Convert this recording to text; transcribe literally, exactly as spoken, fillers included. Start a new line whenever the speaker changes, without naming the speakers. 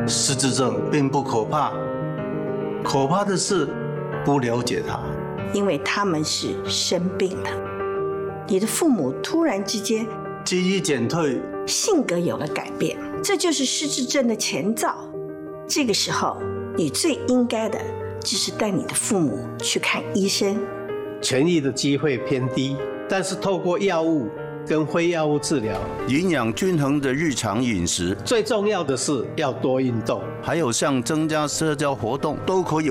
失智症并不可怕，可怕的是不了解它。
因为他们是生病了，你的父母突然之间
记忆减退，
性格有了改变，这就是失智症的前兆。这个时候，你最应该的就是带你的父母去看医生。
痊愈的机会偏低，但是透过药物跟非药物治疗，
营养均衡的日常饮食，
最重要的是要多运动，
还有像增加社交活动，都可以